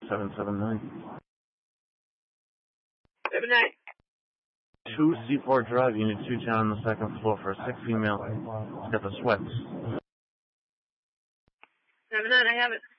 779. 79. 2 C4 Drive, Unit 210 on the second floor for a sick female. It's got the sweats. 79, I have it.